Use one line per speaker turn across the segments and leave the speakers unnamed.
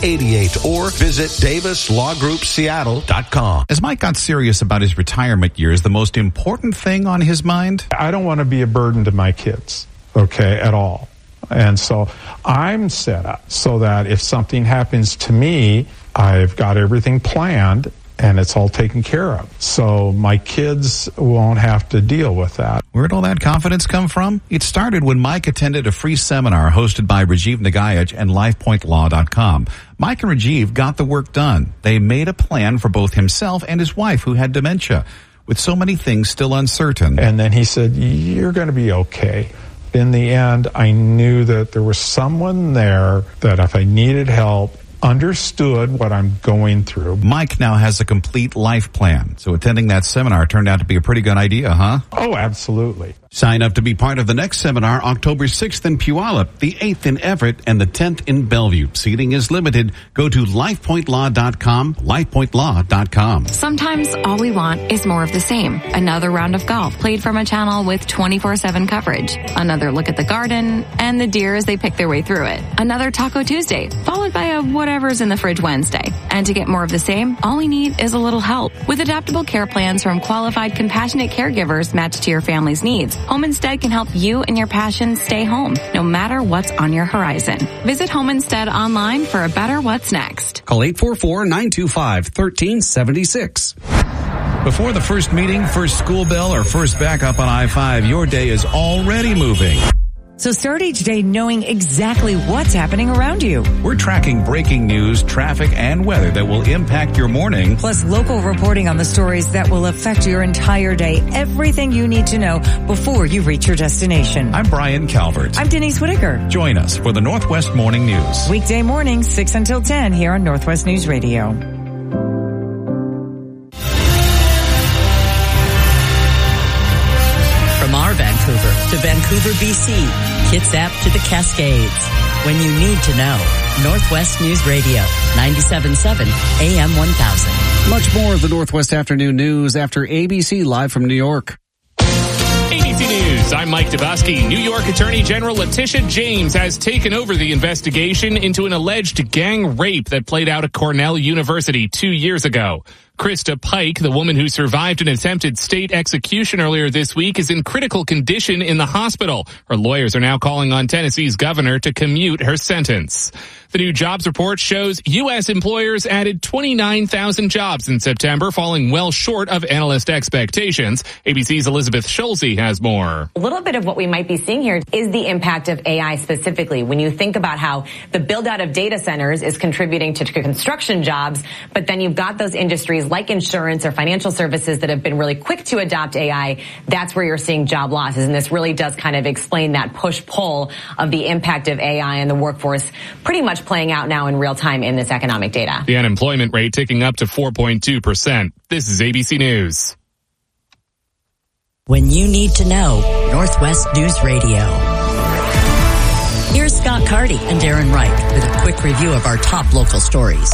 8888 or visit DavisLawGroupSeattle.com.
As Mike got serious about his retirement years, the most important thing on his mind?
I don't want to be a burden to my kids, at all. And so I'm set up so that if something happens to me, I've got everything planned and it's all taken care of. So my kids won't have to deal with that.
Where'd all that confidence come from? It started when Mike attended a free seminar hosted by Rajiv Nagaich and LifePointLaw.com. Mike and Rajiv got the work done. They made a plan for both himself and his wife who had dementia. With so many things still uncertain.
And then he said, you're going to be okay. In the end, I knew that there was someone there that if I needed help, understood what I'm going through.
Mike now has a complete life plan. So attending that seminar turned out to be a pretty good idea, huh?
Oh, absolutely.
Sign up to be part of the next seminar, October 6th in Puyallup, the 8th in Everett, and the 10th in Bellevue. Seating is limited. Go to LifePointLaw.com, LifePointLaw.com.
Sometimes all we want is more of the same. Another round of golf played from a channel with 24/7 coverage. Another look at the garden and the deer as they pick their way through it. Another Taco Tuesday, followed by a whatever's in the fridge Wednesday. And to get more of the same, all we need is a little help. With adaptable care plans from qualified, compassionate caregivers matched to your family's needs, Home Instead can help you and your passions stay home, no matter what's on your horizon. Visit Home Instead online for a better what's next.
Call 844-925-1376.
Before the first meeting, first school bell, or first backup on I-5, your day is already moving.
So start each day knowing exactly what's happening around you.
We're tracking breaking news, traffic, and weather that will impact your morning.
Plus local reporting on the stories that will affect your entire day. Everything you need to know before you reach your destination.
I'm Brian Calvert.
I'm Denise Whitaker.
Join us for the Northwest Morning News.
Weekday mornings, 6 until 10 here on Northwest News Radio.
From our Vancouver to Vancouver, BC, Kitsap to the Cascades. When you need to know, Northwest News Radio, 97.7 AM 1000.
Much more of the Northwest Afternoon News after ABC Live from New York.
ABC News, I'm Mike Dabowski. New York Attorney General Letitia James has taken over the investigation into an alleged gang rape that played out at Cornell University 2 years ago. Krista Pike, the woman who survived an attempted state execution earlier this week, is in critical condition in the hospital. Her lawyers are now calling on Tennessee's governor to commute her sentence. The new jobs report shows U.S. employers added 29,000 jobs in September, falling well short of analyst expectations. ABC's Elizabeth Schulze has more.
A little bit of what we might be seeing here is the impact of AI specifically. When you think about how the build out of data centers is contributing to construction jobs, but then you've got those industries like insurance or financial services that have been really quick to adopt AI, that's where you're seeing job losses. And this really does kind of explain that push-pull of the impact of AI and the workforce pretty much playing out now in real time in this economic data.
The unemployment rate ticking up to 4.2%. This is ABC News.
When you need to know, Northwest News Radio. Here's Scott Carty and Darren Wright with a quick review of our top local stories.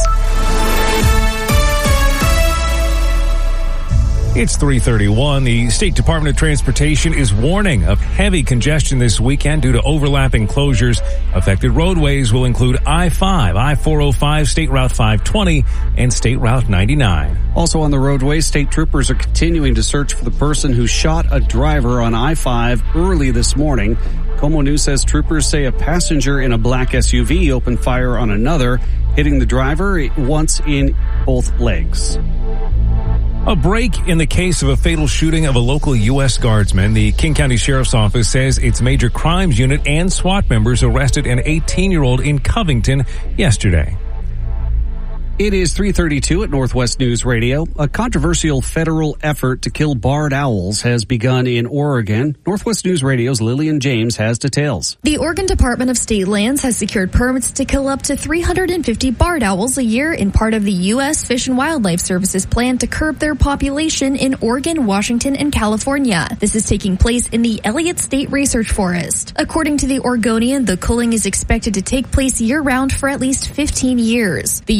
It's 3:31. The State Department of Transportation is warning of heavy congestion this weekend due to overlapping closures. Affected roadways will include I-5, I-405, State Route 520, and State Route 99.
Also on the roadway, state troopers are continuing to search for the person who shot a driver on I-5 early this morning. Como News says troopers say a passenger in a black SUV opened fire on another, hitting the driver once in both legs.
A break in the case of a fatal shooting of a local U.S. Guardsman. The King County Sheriff's Office says its major crimes unit and SWAT members arrested an 18-year-old in Covington yesterday.
It is 3:32 at Northwest News Radio. A controversial federal effort to kill barred owls has begun in Oregon. Northwest News Radio's Lillian James has details.
The Oregon Department of State Lands has secured permits to kill up to 350 barred owls a year in part of the U.S. Fish and Wildlife Service's plan to curb their population in Oregon, Washington, and California. This is taking place in the Elliott State Research Forest. According to the Oregonian, the culling is expected to take place year-round for at least 15 years. The U.S. Fish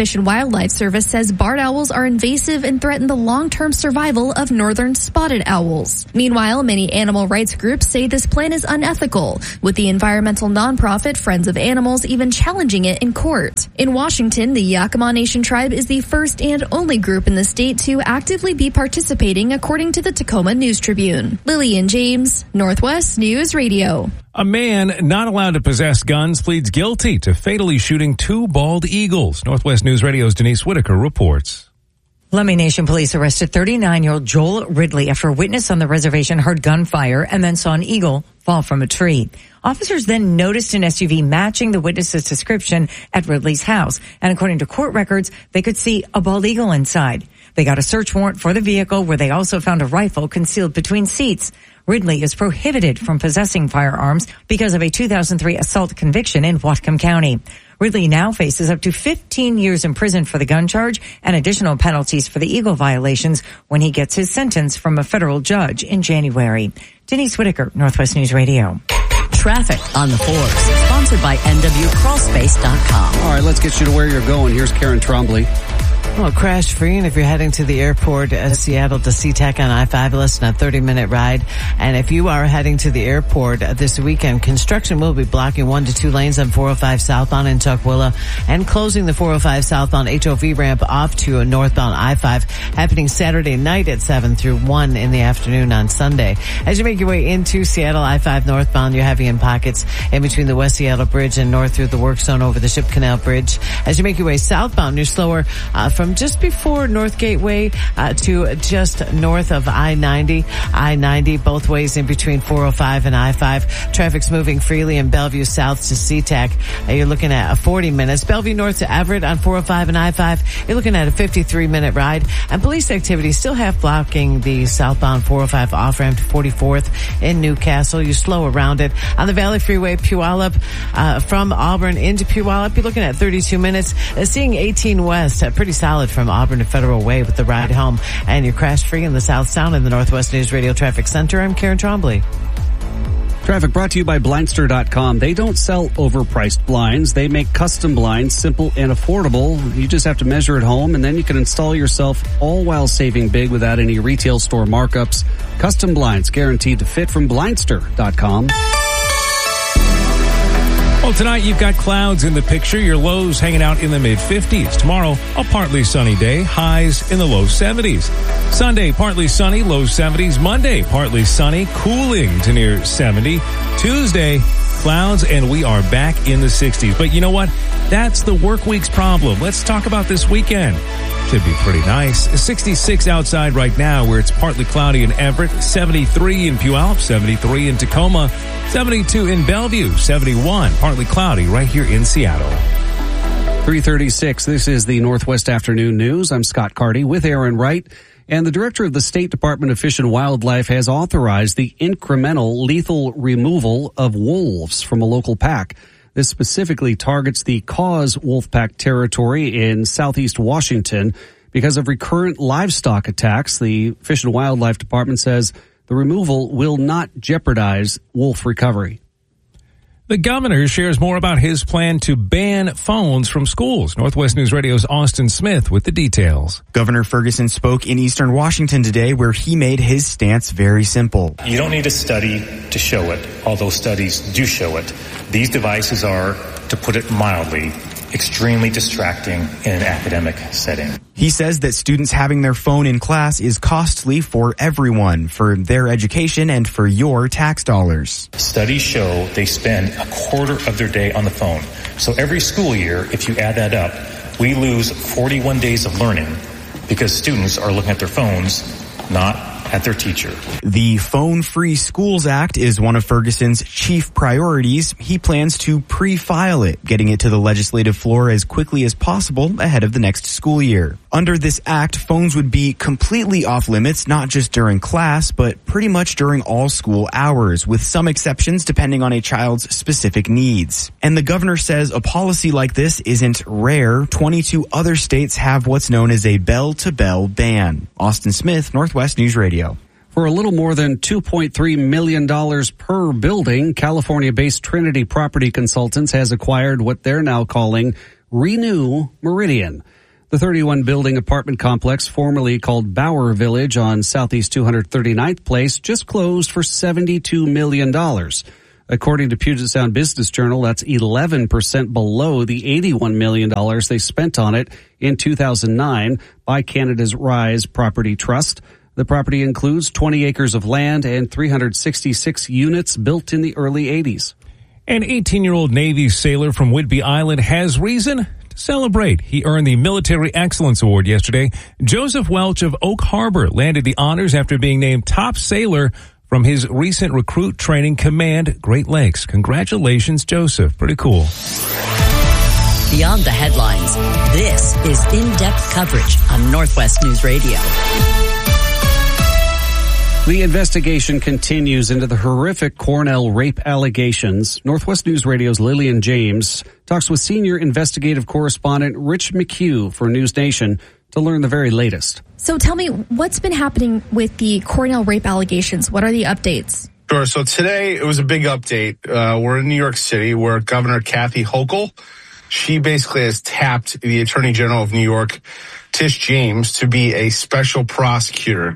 Fish and Wildlife Service says barred owls are invasive and threaten the long-term survival of northern spotted owls. Meanwhile, many animal rights groups say this plan is unethical, with the environmental nonprofit Friends of Animals even challenging it in court. In Washington, the Yakama Nation tribe is the first and only group in the state to actively be participating, according to the Tacoma News Tribune. Lillian James, Northwest News Radio.
A man not allowed to possess guns pleads guilty to fatally shooting 2 bald eagles. Northwest News Radio's Denise Whitaker reports.
Lummi Nation police arrested 39-year-old Joel Ridley after a witness on the reservation heard gunfire and then saw an eagle fall from a tree. Officers then noticed an SUV matching the witness's description at Ridley's house, and according to court records, they could see a bald eagle inside. They got a search warrant for the vehicle, where they also found a rifle concealed between seats. Ridley is prohibited from possessing firearms because of a 2003 assault conviction in Whatcom County. Ridley now faces up to 15 years in prison for the gun charge and additional penalties for the eagle violations when he gets his sentence from a federal judge in January. Denise Whitaker, Northwest News Radio.
Traffic on the 4s, sponsored by NWCrawlspace.com.
All right, let's get you to where you're going. Here's Karen Trombley.
Well, crash free, and if you're heading to the airport, Seattle to SeaTac on I-5, less than a 30-minute ride. And if you are heading to the airport this weekend, construction will be blocking 1 to 2 lanes on 405 southbound in Tukwila and closing the 405 southbound HOV ramp off to a northbound I-5, happening Saturday night at 7 through 1 in the afternoon on Sunday. As you make your way into Seattle I-5 northbound, you're heavy in pockets in between the West Seattle Bridge and north through the work zone over the Ship Canal Bridge. As you make your way southbound, you're slower from just before North Gateway to just north of I-90. I-90 both ways in between 405 and I-5. Traffic's moving freely in Bellevue south to SeaTac. You're looking at 40 minutes. Bellevue north to Everett on 405 and I-5. You're looking at a 53-minute ride. And police activity still half blocking the southbound 405 off-ramp to 44th in Newcastle. You slow around it. On the Valley Freeway, Puyallup, from Auburn into Puyallup, you're looking at 32 minutes. Seeing 18 West, pretty solid from Auburn to Federal Way with the ride home. And you're crash free in the South Sound in the Northwest News Radio Traffic Center. I'm Karen Trombley.
Traffic brought to you by Blindster.com. They don't sell overpriced blinds. They make custom blinds simple and affordable. You just have to measure at home, and then you can install yourself, all while saving big without any retail store markups. Custom blinds guaranteed to fit from Blindster.com.
Well, tonight you've got clouds in the picture. Your lows hanging out in the mid-50s. Tomorrow, a partly sunny day. Highs in the low 70s. Sunday, partly sunny, low 70s. Monday, partly sunny, cooling to near 70. Tuesday, clouds, and we are back in the 60s. But you know what? That's the work week's problem. Let's talk about this weekend. Should be pretty nice. 66 outside right now, where it's partly cloudy in Everett, 73 in Puyallup, 73 in Tacoma, 72 in Bellevue, 71 partly cloudy right here in Seattle.
3:36. This is the Northwest Afternoon News. I'm Scott Carty with Aaron Wright. And the director of the State Department of Fish and Wildlife has authorized the incremental lethal removal of wolves from a local pack. This specifically targets the Cause wolf pack territory in southeast Washington because of recurrent livestock attacks. The Fish and Wildlife Department says the removal will not jeopardize wolf recovery.
The governor shares more about his plan to ban phones from schools. Northwest News Radio's Austin Smith with the details.
Governor Ferguson spoke in Eastern Washington today, where he made his stance very simple.
You don't need a study to show it, although studies do show it. These devices are, to put it mildly, extremely distracting in an academic setting.
He says that students having their phone in class is costly for everyone, for their education and for your tax dollars.
Studies show they spend a quarter of their day on the phone. So every school year, if you add that up, we lose 41 days of learning because students are looking at their phones, not at their teacher.
The Phone Free Schools Act is one of Ferguson's chief priorities. He plans to pre-file it, getting it to the legislative floor as quickly as possible ahead of the next school year. Under this act, phones would be completely off limits, not just during class, but pretty much during all school hours, with some exceptions depending on a child's specific needs. And the governor says a policy like this isn't rare. 22 other states have what's known as a bell-to-bell ban. Austin Smith, Northwest News Radio.
For a little more than $2.3 million per building, California-based Trinity Property Consultants has acquired what they're now calling Renew Meridian. The 31-building apartment complex, formerly called Bower Village on Southeast 239th Place, just closed for $72 million. According to Puget Sound Business Journal, that's 11% below the $81 million they spent on it in 2009 by Canada's Rise Property Trust. The property includes 20 acres of land and 366 units built in the early 80s.
An 18-year-old Navy sailor from Whidbey Island has reason to celebrate. He earned the Military Excellence Award yesterday. Joseph Welch of Oak Harbor landed the honors after being named top sailor from his recent recruit training command, Great Lakes. Congratulations, Joseph. Pretty cool.
Beyond the headlines, this is in-depth coverage on Northwest News Radio.
The investigation continues into the horrific Cornell rape allegations. Northwest News Radio's Lillian James talks with senior investigative correspondent Rich McHugh for News Nation to learn the very latest.
So tell me, what's been happening with the Cornell rape allegations? What are the updates?
Sure. So today it was a big update. We're in New York City where Governor Kathy Hochul, she basically has tapped the Attorney General of New York, Tish James, to be a special prosecutor.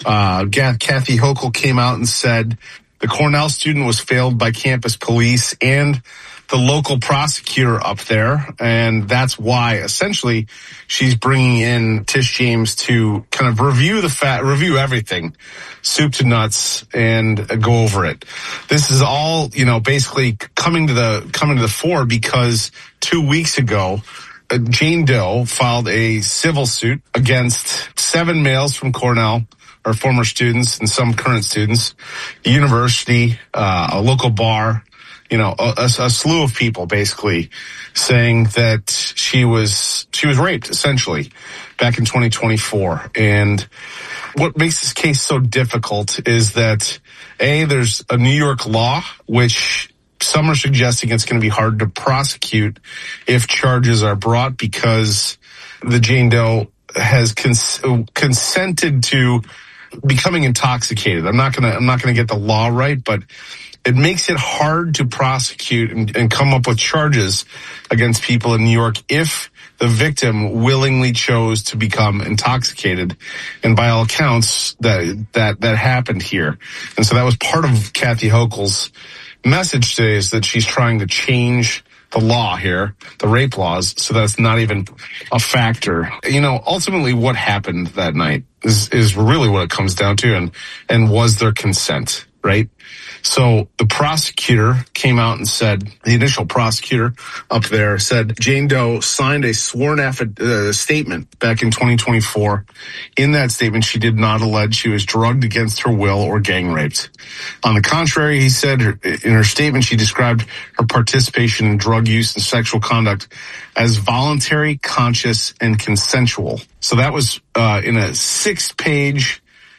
Kathy Hochul came out and said the Cornell student was failed by campus police and the local prosecutor up there, and that's why essentially she's bringing in Tish James to kind of review everything, soup to nuts, and go over it. This is all, basically coming to the fore because 2 weeks ago, Jane Doe filed a civil suit against 7 males from Cornell, or former students and some current students, the university, a local bar, a slew of people basically saying that she was raped essentially back in 2024. And what makes this case so difficult is that there's a New York law, which some are suggesting it's going to be hard to prosecute if charges are brought because the Jane Doe has consented to becoming intoxicated. I'm not going to get the law right, but it makes it hard to prosecute and come up with charges against people in New York if the victim willingly chose to become intoxicated. And by all accounts, that happened here. And so that was part of Kathy Hochul's message today, is that she's trying to change the law here, the rape laws, so that's not even a factor. Ultimately what happened that night is really what it comes down to, and was there consent, right? So the prosecutor came out and said, the initial prosecutor up there said Jane Doe signed a sworn statement back in 2024. In that statement, she did not allege she was drugged against her will or gang raped. On the contrary, he said in her statement, she described her participation in drug use and sexual conduct as voluntary, conscious, and consensual. So that was in a 6-page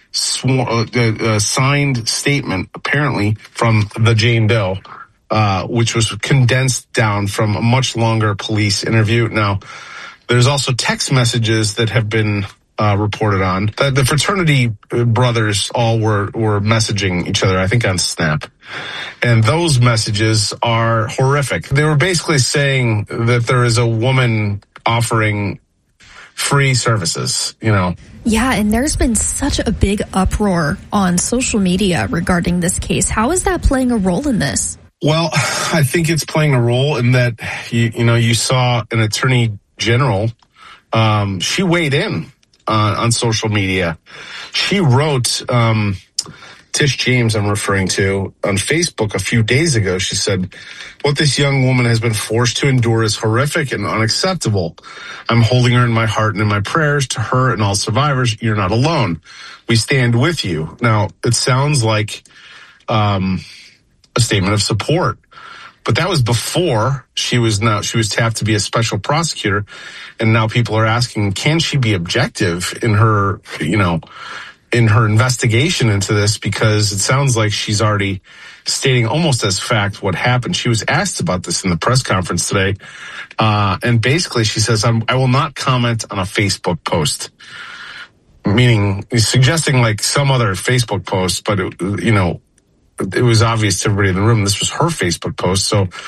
signed statement, apparently, from the Jane Doe, which was condensed down from a much longer police interview. Now, there's also text messages that have been reported on. The fraternity brothers all were messaging each other, I think on Snap. And those messages are horrific. They were basically saying that there is a woman offering free services,
Yeah, and there's been such a big uproar on social media regarding this case. How is that playing a role in this?
Well, I think it's playing a role in that, you saw an attorney general, she weighed in on social media. She wrote, Tish James, I'm referring to, on Facebook a few days ago. She said, what this young woman has been forced to endure is horrific and unacceptable. I'm holding her in my heart and in my prayers. To her and all survivors, you're not alone. We stand with you. Now, it sounds like a statement of support, but that was before she was tapped to be a special prosecutor, and now people are asking, can she be objective in her, in her investigation into this, because it sounds like she's already stating almost as fact what happened. She was asked about this in the press conference today, and basically she says, I will not comment on a Facebook post, meaning suggesting like some other Facebook post, but it was obvious to everybody in the room this was her Facebook post. So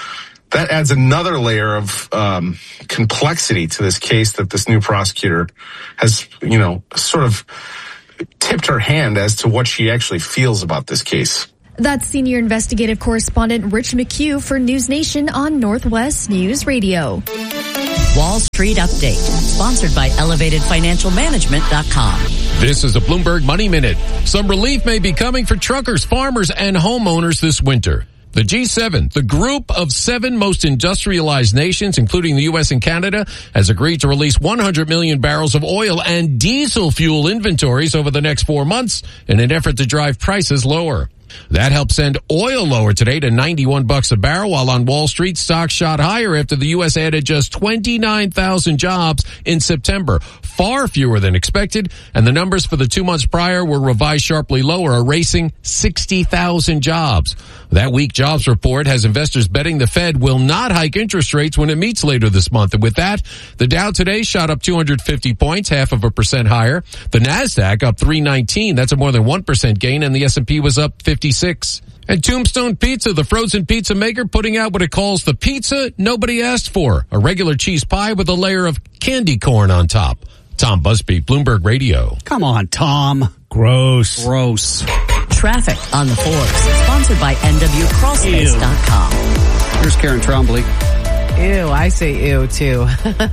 that adds another layer of complexity to this case that this new prosecutor has, sort of tipped her hand as to what she actually feels about this case.
That's senior investigative correspondent Rich McHugh for News Nation on Northwest News Radio.
Wall Street Update, sponsored by ElevatedFinancialManagement.com.
This is a Bloomberg Money Minute. Some relief may be coming for truckers, farmers, and homeowners this winter. The G7, the group of 7 most industrialized nations, including the U.S. and Canada, has agreed to release 100 million barrels of oil and diesel fuel inventories over the next 4 months in an effort to drive prices lower. That helped send oil lower today to $91 a barrel, while on Wall Street, stocks shot higher after the U.S. added just 29,000 jobs in September, far fewer than expected, and the numbers for the 2 months prior were revised sharply lower, erasing 60,000 jobs. That weak jobs report has investors betting the Fed will not hike interest rates when it meets later this month. And with that, the Dow today shot up 250 points, 0.5% higher. The NASDAQ up 319, that's a more than 1% gain, and the S&P was up 56. And Tombstone Pizza, the frozen pizza maker, putting out what it calls the pizza nobody asked for, a regular cheese pie with a layer of candy corn on top. Tom Busby, Bloomberg Radio.
Come on, Tom.
Gross.
Traffic on the 4s, sponsored by NWCrawlspace.com.
Here's Karen Trombley.
Ew, I say ew too.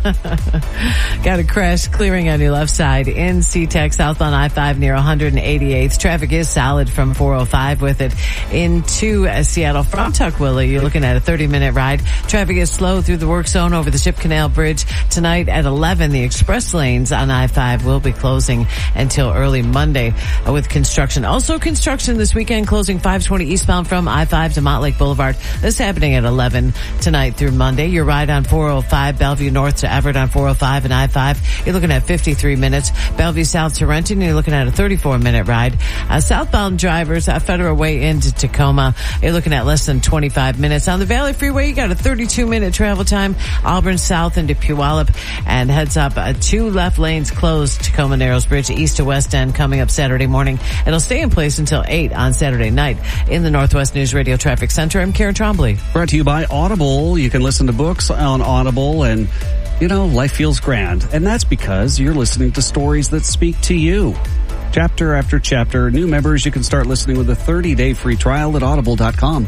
Got a crash clearing on your left side in SeaTac south on I-5 near 188th. Traffic is solid from 405 with it into Seattle from Tukwila. You're looking at a 30-minute ride. Traffic is slow through the work zone over the Ship Canal Bridge. Tonight at 11, the express lanes on I-5 will be closing until early Monday with construction. Also construction this weekend, closing 520 eastbound from I-5 to Montlake Boulevard. This is happening at 11 tonight through Monday. Your ride on 405, Bellevue North to Everett on 405 and I-5, you're looking at 53 minutes. Bellevue South to Renton, you're looking at a 34-minute ride. Southbound drivers, Federal Way into Tacoma, you're looking at less than 25 minutes. On the Valley Freeway, you got a 32-minute travel time. Auburn South into Puyallup, and heads up, 2 left lanes closed. Tacoma Narrows Bridge east to west end coming up Saturday morning. It'll stay in place until 8 on Saturday night. In the Northwest News Radio Traffic Center, I'm Karen Trombley.
Brought to you by Audible. You can listen to books on Audible, and life feels grand, and that's because you're listening to stories that speak to you. Chapter after chapter. New members, you can start listening with a 30-day free trial at audible.com.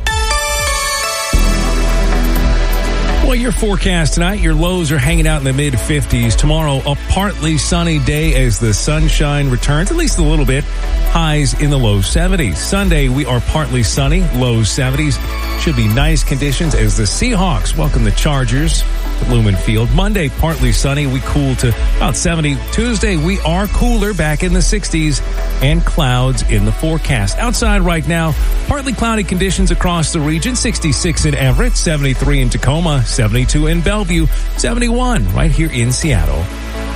Well, your forecast tonight, your lows are hanging out in the mid-50s. Tomorrow, a partly sunny day as the sunshine returns, at least a little bit. Highs in the low 70s. Sunday, we are partly sunny, low 70s. Should be nice conditions as the Seahawks welcome the Chargers at Lumen Field. Monday, partly sunny. We cool to about 70. Tuesday, we are cooler, back in the 60s, and clouds in the forecast. Outside right now, partly cloudy conditions across the region. 66 in Everett, 73 in Tacoma, 72 in Bellevue, 71 right here in Seattle.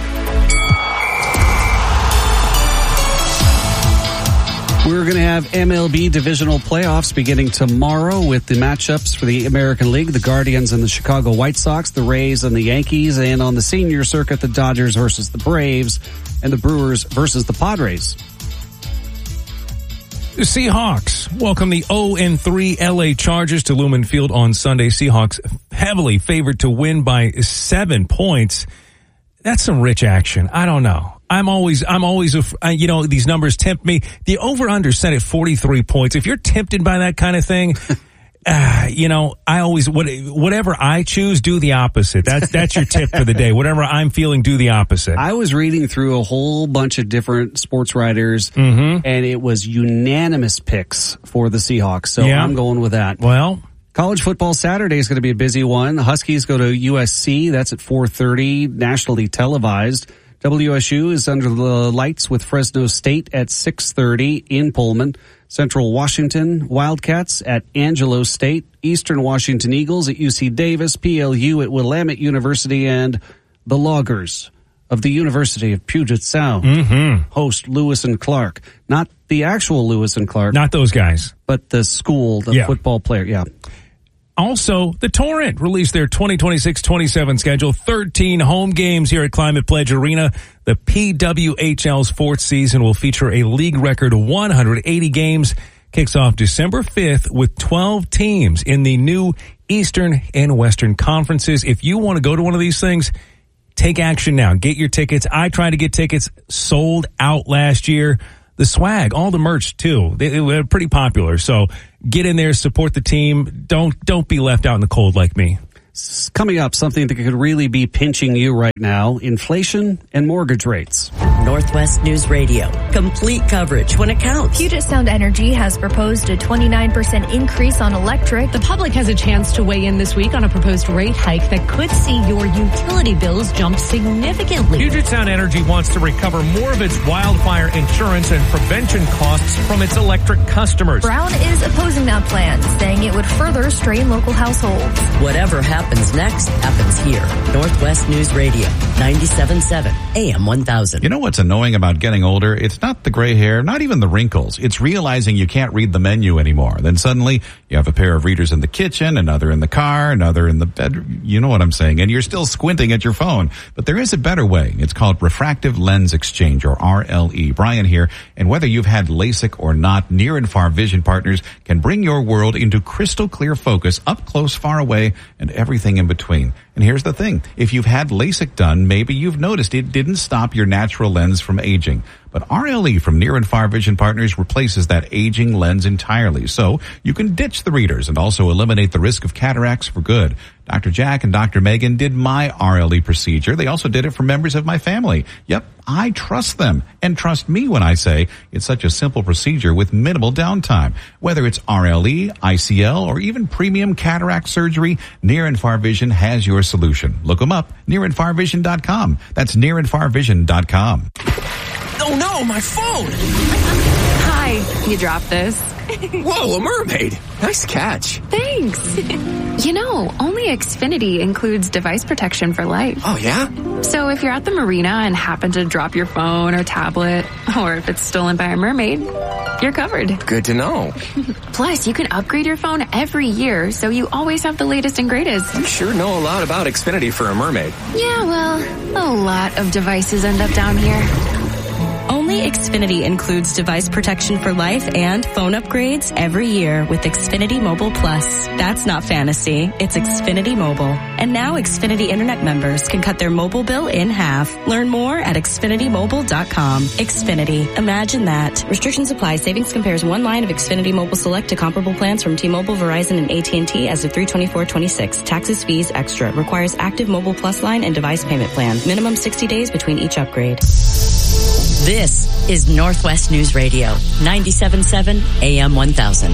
We're going to have MLB divisional playoffs beginning tomorrow with the matchups for the American League, the Guardians and the Chicago White Sox, the Rays and the Yankees, and on the senior circuit, the Dodgers versus the Braves, and the Brewers versus the Padres.
The Seahawks welcome the 0-3 LA Chargers to Lumen Field on Sunday. Seahawks heavily favored to win by 7 points. That's some rich action. I don't know. I'm always, these numbers tempt me. The over-under set at 43 points. If you're tempted by that kind of thing, I always, whatever I choose, do the opposite. That's your tip for the day. Whatever I'm feeling, do the opposite.
I was reading through a whole bunch of different sports writers, and it was unanimous picks for the Seahawks. So I'm going with that.
Well,
college football Saturday is going to be a busy one. The Huskies go to USC. That's at 4:30, nationally televised. WSU is under the lights with Fresno State at 6:30 in Pullman. Central Washington Wildcats at Angelo State. Eastern Washington Eagles at UC Davis. PLU at Willamette University. And the Loggers of the University of Puget Sound host Lewis and Clark. Not the actual Lewis and Clark.
Not those guys.
But the school, the football player. Yeah.
Also, the Torrent released their 2026-27 schedule. 13 home games here at Climate Pledge Arena. The PWHL's fourth season will feature a league record 180 games. kicks off December 5th with 12 teams in the new Eastern and Western conferences. If you want to go to one of these things, take action now. Get your tickets. I tried to get tickets, sold out last year. The swag, all the merch too, they were pretty popular. So get in there, support the team. Don't be left out in the cold like me.
Coming up, something that could really be pinching you right now, inflation and mortgage rates.
Northwest News Radio. Complete coverage when it counts.
Puget Sound Energy has proposed a 29% increase on electric.
The public has a chance to weigh in this week on a proposed rate hike that could see your utility bills jump significantly.
Puget Sound Energy wants to recover more of its wildfire insurance and prevention costs from its electric customers.
Brown is opposing that plan, saying it would further strain local households.
Whatever happens next happens here. Northwest News Radio, 97.7 AM 1000.
You know what's annoying about getting older? It's not the gray hair, not even the wrinkles. It's realizing you can't read the menu anymore. Then suddenly you have a pair of readers in the kitchen, another in the car, another in the bedroom. You know what I'm saying? And you're still squinting at your phone. But there is a better way. It's called refractive lens exchange, or RLE. Brian here. And whether you've had LASIK or not, Near and Far Vision Partners can bring your world into crystal clear focus, up close, far away, and everything in between. And here's the thing. If you've had LASIK done, maybe you've noticed it didn't stop your natural lens from aging. But RLE from Near and Far Vision Partners replaces that aging lens entirely. So you can ditch the readers and also eliminate the risk of cataracts for good. Dr. Jack and Dr. Megan did my RLE procedure. They also did it for members of my family. Yep, I trust them. And trust me when I say it's such a simple procedure with minimal downtime. Whether it's RLE, ICL, or even premium cataract surgery, Near and Far Vision has your solution. Look them up, nearandfarvision.com. That's nearandfarvision.com.
Oh no, my phone!
Hi, you dropped this.
Whoa, a mermaid! Nice catch.
Thanks. You know, only Xfinity includes device protection for life.
Oh yeah?
So if you're at the marina and happen to drop your phone or tablet, or if it's stolen by a mermaid, you're covered.
Good to know.
Plus, you can upgrade your phone every year, so you always have the latest and greatest.
You sure know a lot about Xfinity for a mermaid.
Yeah, well, a lot of devices end up down here.
Only Xfinity includes device protection for life and phone upgrades every year with Xfinity Mobile Plus. That's not fantasy. It's Xfinity Mobile. And now Xfinity Internet members can cut their mobile bill in half. Learn more at XfinityMobile.com. Xfinity. Imagine that. Restrictions apply. Savings compares one line of Xfinity Mobile Select to comparable plans from T-Mobile, Verizon, and AT&T as of 3/24/26. Taxes, fees, extra. Requires active Mobile Plus line and device payment plan. Minimum 60 days between each upgrade. This is Northwest News Radio, 97.7 AM 1000.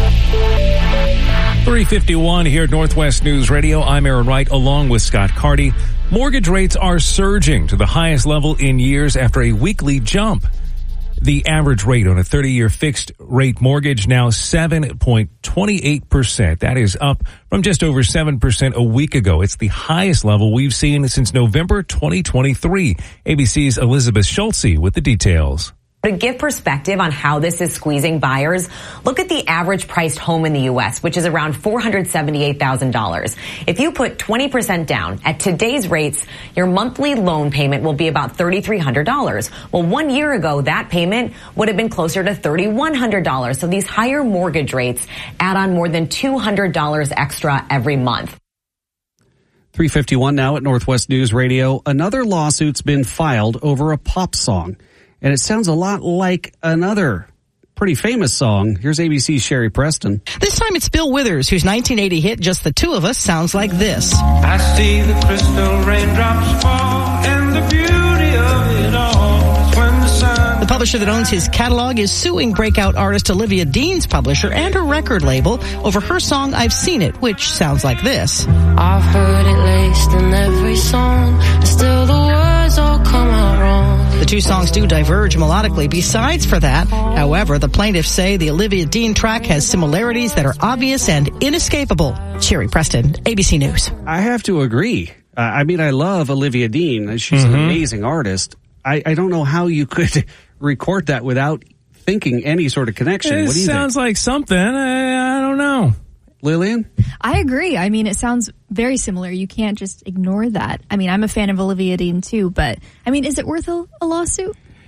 3:51 here at Northwest News Radio. I'm Aaron Wright along with Scott Carty. Mortgage rates are surging to the highest level in years after a weekly jump. The average rate on a 30-year fixed rate mortgage now 7.28%. That is up from just over 7% a week ago. It's the highest level we've seen since November 2023. ABC's Elizabeth Schulze with the details.
To give perspective on how this is squeezing buyers, look at the average priced home in the U.S., which is around $478,000. If you put 20% down at today's rates, your monthly loan payment will be about $3,300. Well, 1 year ago, that payment would have been closer to $3,100. So these higher mortgage rates add on more than $200 extra every month.
3:51 now at Northwest News Radio. Another lawsuit's been filed over a pop song. And it sounds a lot like another pretty famous song. Here's ABC's Sherry Preston.
This time it's Bill Withers, whose 1980 hit Just the Two of Us sounds like this.
I see the crystal raindrops fall and the beauty of it all is when the sun...
The publisher that owns his catalog is suing breakout artist Olivia Dean's publisher and her record label over her song I've Seen It, which sounds like this.
I've heard it laced in every song, and still the words all come out wrong.
The two songs do diverge melodically. Besides for that, however, the plaintiffs say the Olivia Dean track has similarities that are obvious and inescapable. Sherry Preston, ABC News.
I have to agree. I mean, I love Olivia Dean. She's an amazing artist. I don't know how you could record that without thinking any sort of connection.
It
what do you
sounds
think?
like something. I don't know.
Lillian?
I agree. I mean, it sounds very similar. You can't just ignore that. I mean, I'm a fan of Olivia Dean too, but I mean, is it worth a lawsuit?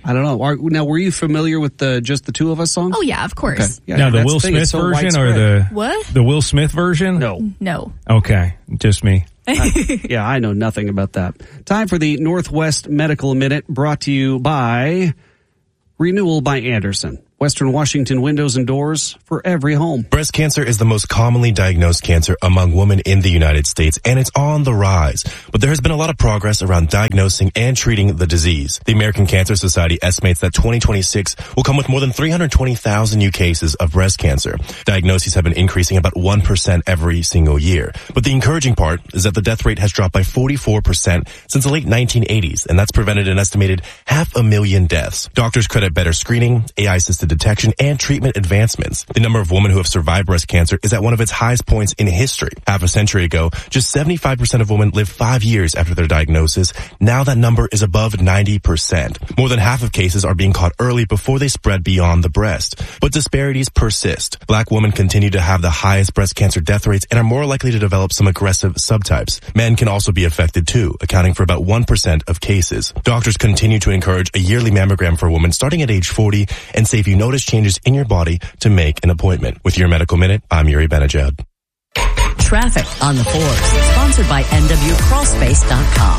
I don't know. Now, were you familiar with just the two of us song?
Oh, yeah, of course.
Okay. Yeah,
now, the Will Smith version or
What?
the Will Smith version?
No.
Okay, just me.
I know nothing about that. Time for the Northwest Medical Minute, brought to you by Renewal by Andersen. Western Washington windows and doors for every home.
Breast cancer is the most commonly diagnosed cancer among women in the United States, and it's on the rise. But there has been a lot of progress around diagnosing and treating the disease. The American Cancer Society estimates that 2026 will come with more than 320,000 new cases of breast cancer. Diagnoses have been increasing about 1% every single year. But the encouraging part is that the death rate has dropped by 44% since the late 1980s, and that's prevented an estimated 500,000 deaths. Doctors credit better screening, AI-assisted detection, and treatment advancements. The number of women who have survived breast cancer is at one of its highest points in history. Half a century ago, just 75% of women lived 5 years after their diagnosis. Now that number is above 90%. More than half of cases are being caught early before they spread beyond the breast. But disparities persist. Black women continue to have the highest breast cancer death rates and are more likely to develop some aggressive subtypes. Men can also be affected too, accounting for about 1% of cases. Doctors continue to encourage a yearly mammogram for women starting at age 40 and say if you notice changes in your body to make an appointment. With your Medical Minute, I'm Yuri Benajad.
Traffic on the 4s, sponsored by NWCrawlspace.com.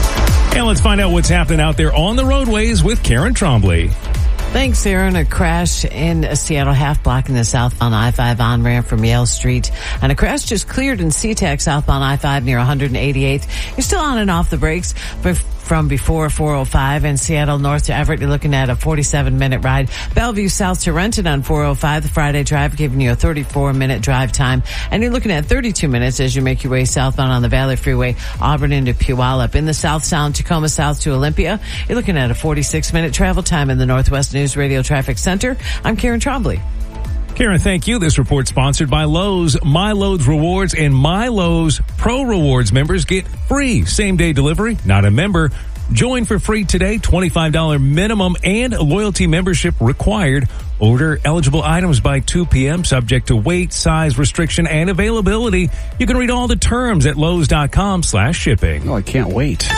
And let's find out what's happening out there on the roadways with Karen Trombley.
Thanks, Aaron. A crash in Seattle, half blocking the southbound I-5 on-ramp from Yale Street. And a crash just cleared in SeaTac southbound I-5 near 188th. You're still on and off the brakes from before 405 in Seattle north to Everett. You're looking at a 47-minute ride. Bellevue south to Renton on 405, the Friday drive, giving you a 34-minute drive time. And you're looking at 32 minutes as you make your way southbound on the Valley Freeway, Auburn into Puyallup. In the South Sound, Tacoma south to Olympia, you're looking at a 46-minute travel time in the Northwest News Radio Traffic Center. I'm Karen Trombley.
Karen, thank you. This report sponsored by Lowe's. My Lowe's Rewards and My Lowe's Pro Rewards members get free same-day delivery. Not a member? Join for free today. $25 minimum and loyalty membership required. Order eligible items by 2 p.m. subject to weight, size, restriction, and availability. You can read all the terms at Lowe's.com/shipping.
Oh, I can't wait.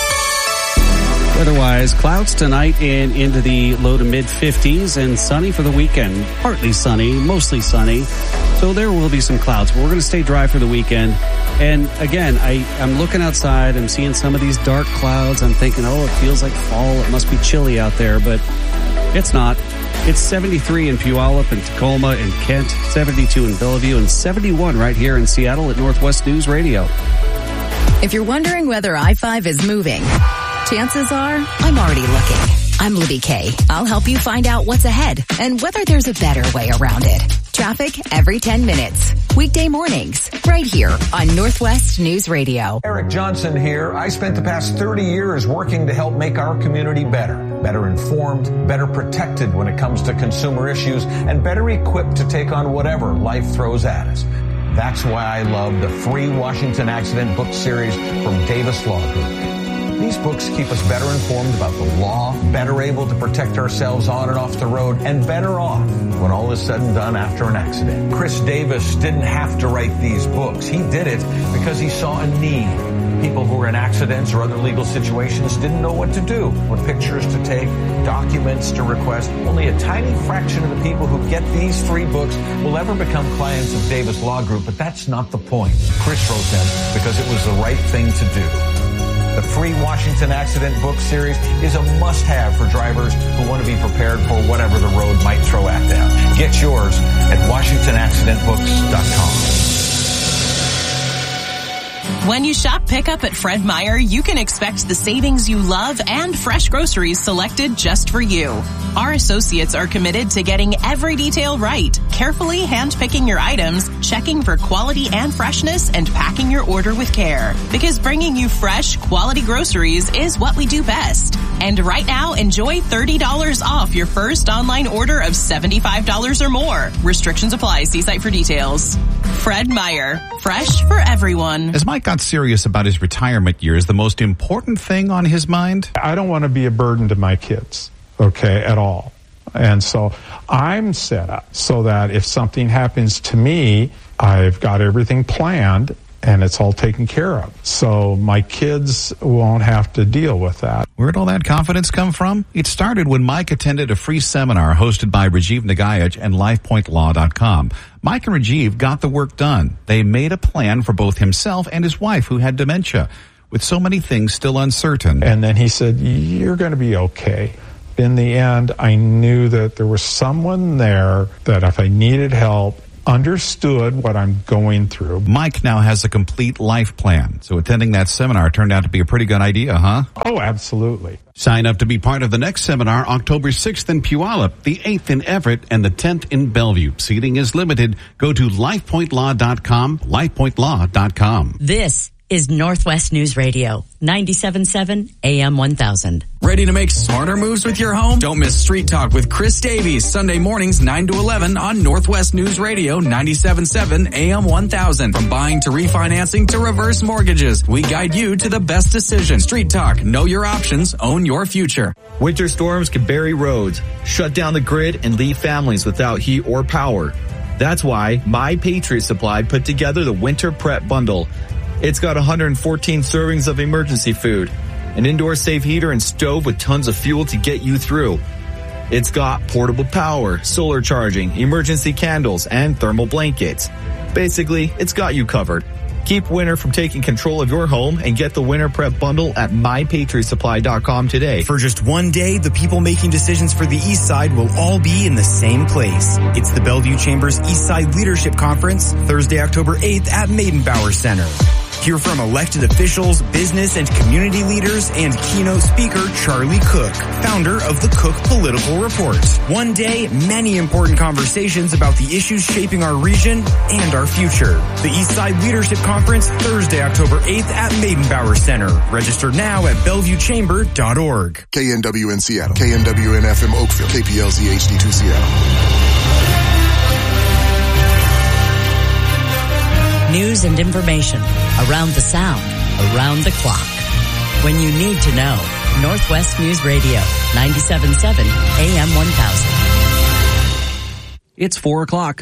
Weather-wise, clouds tonight and into the low to mid-50s and sunny for the weekend. Partly sunny, mostly sunny. So there will be some clouds, but we're going to stay dry for the weekend. And again, I'm looking outside. I'm seeing some of these dark clouds. I'm thinking, oh, it feels like fall. It must be chilly out there, but it's not. It's 73 in Puyallup and Tacoma and Kent, 72 in Bellevue, and 71 right here in Seattle at Northwest News Radio.
If you're wondering whether I-5 is moving, chances are I'm already looking. I'm Libby Kay. I'll help you find out what's ahead and whether there's a better way around it. Traffic every 10 minutes. Weekday mornings, right here on Northwest News Radio.
Eric Johnson here. I spent the past 30 years working to help make our community better informed, better protected when it comes to consumer issues, and better equipped to take on whatever life throws at us. That's why I love the free Washington Accident book series from Davis Law Group. These books keep us better informed about the law, better able to protect ourselves on and off the road, and better off when all is said and done after an accident. Chris Davis didn't have to write these books. He did it because he saw a need. People who were in accidents or other legal situations didn't know what to do, what pictures to take, documents to request. Only a tiny fraction of the people who get these free books will ever become clients of Davis Law Group, but that's not the point. Chris wrote them because it was the right thing to do. The free Washington Accident book series is a must-have for drivers who want to be prepared for whatever the road might throw at them. Get yours at WashingtonAccidentBooks.com.
When you shop pickup at Fred Meyer, you can expect the savings you love and fresh groceries selected just for you. Our associates are committed to getting every detail right, carefully handpicking your items, checking for quality and freshness, and packing your order with care. Because bringing you fresh, quality groceries is what we do best. And right now, enjoy $30 off your first online order of $75 or more. Restrictions apply. See site for details. Fred Meyer. Fresh for everyone.
As Mike got serious about his retirement years, the most important thing on his mind?
I don't want to be a burden to my kids, okay, at all. And so I'm set up so that if something happens to me, I've got everything planned and it's all taken care of. So my kids won't have to deal with that.
Where'd all that confidence come from? It started when Mike attended a free seminar hosted by Rajiv Nagaich and LifePointLaw.com. Mike and Rajiv got the work done. They made a plan for both himself and his wife, who had dementia, with so many things still uncertain.
And then he said, you're going to be okay. In the end, I knew that there was someone there that if I needed help, understood what I'm going through.
Mike now has a complete life plan, so attending that seminar turned out to be a pretty good idea, huh?
Oh, absolutely.
Sign up to be part of the next seminar, October 6th in Puyallup, the 8th in Everett, and the 10th in Bellevue. Seating is limited. Go to LifePointLaw.com, LifePointLaw.com.
This is Northwest News Radio, 97.7 AM 1000.
Ready to make smarter moves with your home? Don't miss Street Talk with Chris Davies, Sunday mornings 9 to 11 on Northwest News Radio, 97.7 AM 1000. From buying to refinancing to reverse mortgages, we guide you to the best decision. Street Talk, know your options, own your future.
Winter storms can bury roads, shut down the grid, and leave families without heat or power. That's why My Patriot Supply put together the Winter Prep Bundle. It's got 114 servings of emergency food, an indoor safe heater and stove with tons of fuel to get you through. It's got portable power, solar charging, emergency candles, and thermal blankets. Basically, it's got you covered. Keep winter from taking control of your home and get the Winter Prep Bundle at MyPatriotSupply.com today.
For just one day, the people making decisions for the East Side will all be in the same place. It's the Bellevue Chambers East Side Leadership Conference, Thursday, October 8th at Maidenbauer Center. Hear from elected officials, business and community leaders, and keynote speaker Charlie Cook, founder of the Cook Political Report. One day, many important conversations about the issues shaping our region and our future. The Eastside Leadership Conference, Thursday, October 8th at Maidenbauer Center. Register now at BellevueChamber.org.
KNWN Seattle, KNWN FM Oakville, KPLZ HD2 Seattle.
News and information around the sound, around the clock. When you need to know, Northwest News Radio, 97.7 AM 1000.
It's 4 o'clock.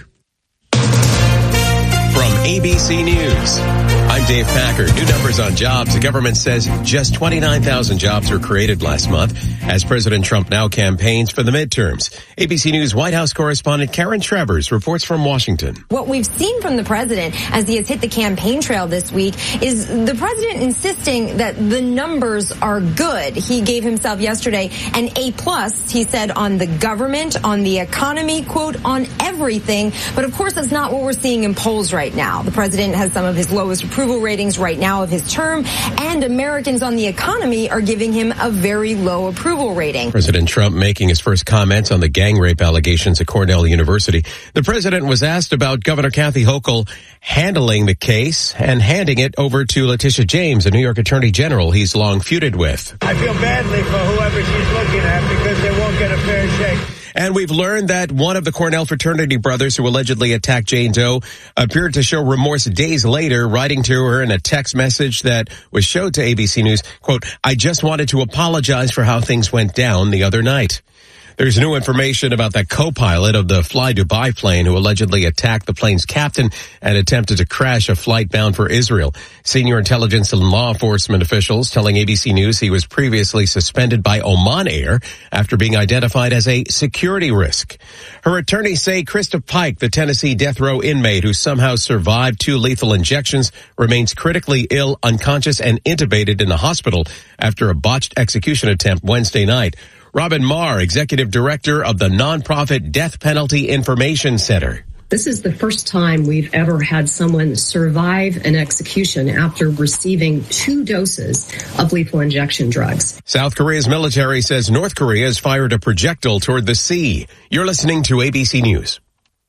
From ABC News, I'm Dave Packer. New numbers on jobs. The government says just 29,000 jobs were created last month as President Trump now campaigns for the midterms. ABC News White House correspondent Karen Travers reports from Washington.
What we've seen from the president as he has hit the campaign trail this week is the president insisting that the numbers are good. He gave himself yesterday an A+, he said, on the government, on the economy, quote, on everything. But of course, that's not what we're seeing in polls right now. The president has some of his lowest approval ratings right now of his term, and Americans on the economy are giving him a very low approval rating.
President Trump making his first comments on the gang rape allegations at Cornell University. The president was asked about Governor Kathy Hochul handling the case and handing it over to Letitia James, a New York Attorney General he's long feuded with.
I feel badly for whoever she's looking at because they won't get a fair shake.
And we've learned that one of the Cornell fraternity brothers who allegedly attacked Jane Doe appeared to show remorse days later, writing to her in a text message that was showed to ABC News, quote, "I just wanted to apologize for how things went down the other night." There's new information about that co-pilot of the Fly Dubai plane who allegedly attacked the plane's captain and attempted to crash a flight bound for Israel. Senior intelligence and law enforcement officials telling ABC News he was previously suspended by Oman Air after being identified as a security risk. Her attorneys say Krista Pike, the Tennessee death row inmate who somehow survived 2 lethal injections, remains critically ill, unconscious, and intubated in the hospital after a botched execution attempt Wednesday night. Robin Marr, executive director of the nonprofit Death Penalty Information Center.
This is the first time we've ever had someone survive an execution after receiving 2 doses of lethal injection drugs.
South Korea's military says North Korea has fired a projectile toward the sea. You're listening to ABC News.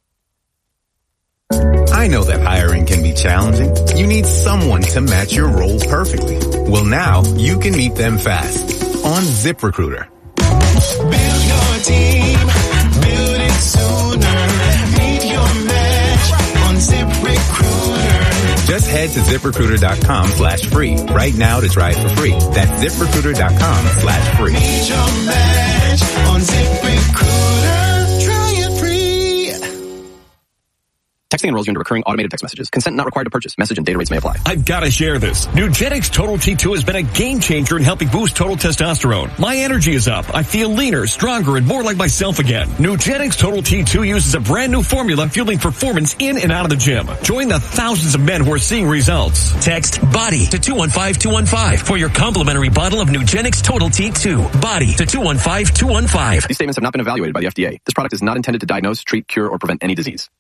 I know that hiring can be challenging. You need someone to match your role perfectly. Well, now you can meet them fast on ZipRecruiter.
Build your team, build it sooner. Meet your match on ZipRecruiter.
Just head to ZipRecruiter.com/free right now to try it for free. That's ZipRecruiter.com/free.
Meet your match on ZipRecruiter. Try it free.
Texting enrolls you into recurring automated text messages. Consent not required to purchase. Message and data rates may apply.
I've got to share this. Nugenix Total T2 has been a game changer in helping boost total testosterone. My energy is up. I feel leaner, stronger, and more like myself again. Nugenix Total T2 uses a brand new formula fueling performance in and out of the gym. Join the thousands of men who are seeing results.
Text BODY to 215-215 for your complimentary bottle of Nugenix Total T2. BODY to 215-215.
These statements have not been evaluated by the FDA. This product is not intended to diagnose, treat, cure, or prevent any disease.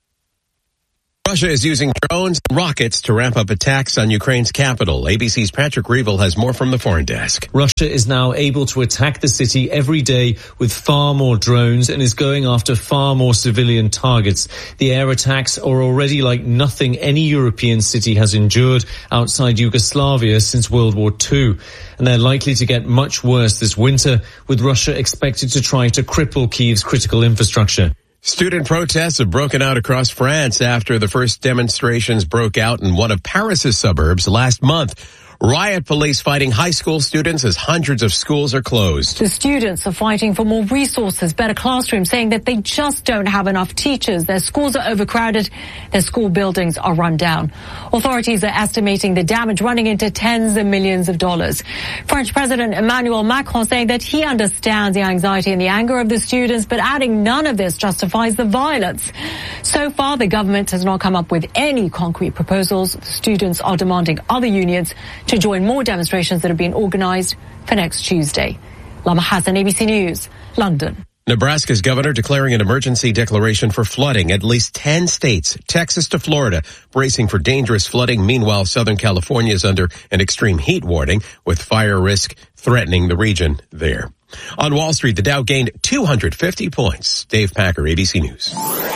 Russia is using drones and rockets to ramp up attacks on Ukraine's capital. ABC's Patrick Reevell has more from the foreign desk.
Russia is now able to attack the city every day with far more drones and is going after far more civilian targets. The air attacks are already like nothing any European city has endured outside Yugoslavia since World War II. And they're likely to get much worse this winter, with Russia expected to try to cripple Kyiv's critical infrastructure.
Student protests have broken out across France after the first demonstrations broke out in one of Paris's suburbs last month. Riot police fighting high school students as hundreds of schools are closed.
The students are fighting for more resources, better classrooms, saying that they just don't have enough teachers. Their schools are overcrowded. Their school buildings are run down. Authorities are estimating the damage running into tens of millions of dollars. French President Emmanuel Macron saying that he understands the anxiety and the anger of the students, but adding none of this justifies the violence. So far, the government has not come up with any concrete proposals. The students are demanding other unions to join more demonstrations that have been organized for next Tuesday. Lama Hassan, ABC News, London.
Nebraska's governor declaring an emergency declaration for flooding. At least 10 states, Texas to Florida, bracing for dangerous flooding. Meanwhile, Southern California is under an extreme heat warning with fire risk threatening the region there. On Wall Street, the Dow gained 250 points. Dave Packer, ABC News.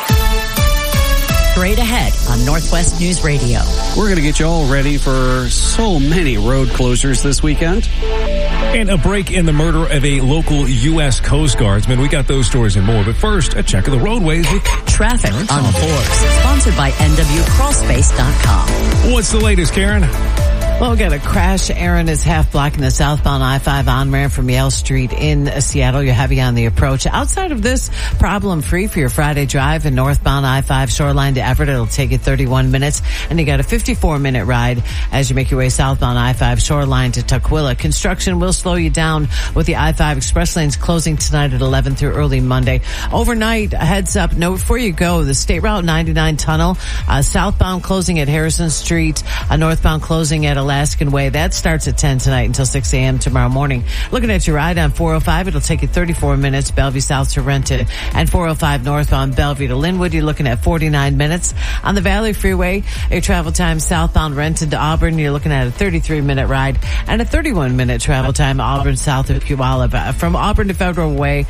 Straight ahead on Northwest News Radio.
We're going to get you all ready for so many road closures this weekend.
And a break in the murder of a local U.S. Coast Guardsman. We got those stories and more. But first, a check of the roadways with
traffic on Forbes. Sponsored by NWCrawlspace.com.
What's the latest, Karen?
Well, we got a crash. Aaron is half blocking the southbound I-5 on-ramp from Yale Street in Seattle. You're heavy on the approach. Outside of this, problem-free for your Friday drive in northbound I-5 Shoreline to Everett. It'll take you 31 minutes. And you got a 54-minute ride as you make your way southbound I-5 Shoreline to Tukwila. Construction will slow you down with the I-5 express lanes closing tonight at 11 through early Monday. Overnight, a heads up note before you go. The State Route 99 tunnel, southbound closing at Harrison Street, northbound closing at Alaskan Way. That starts at 10 tonight until 6 a.m. tomorrow morning. Looking at your ride on 405, it'll take you 34 minutes, Bellevue South to Renton, and 405 northbound Bellevue to Linwood. You're looking at 49 minutes. On the Valley Freeway, your travel time southbound Renton to Auburn, you're looking at a 33-minute ride and a 31-minute travel time Auburn south of Puyallup. From Auburn to Federal Way,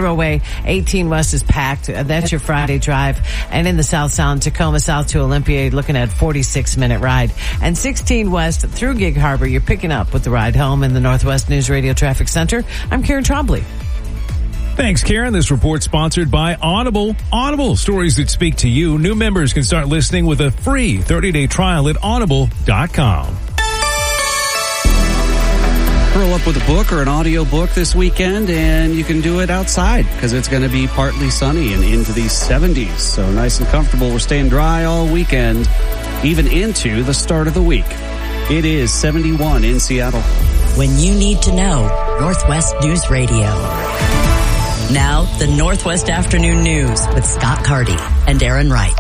18 West is packed. That's your Friday drive. And in the South Sound, Tacoma South to Olympia, you're looking at a 46-minute ride. And 16 West through Gig Harbor, you're picking up with the ride home in the Northwest News Radio Traffic Center. I'm Karen Trombley.
Thanks, Karen. This report sponsored by Audible. Audible, stories that speak to you. New members can start listening with a free 30-day trial at audible.com.
Curl up with a book or an audio book this weekend, and you can do it outside because it's going to be partly sunny and into the 70s. So nice and comfortable. We're staying dry all weekend, even into the start of the week. It is 71 in Seattle.
When you need to know, Northwest News Radio. Now, the Northwest Afternoon News with Scott Carty and Aaron Wright.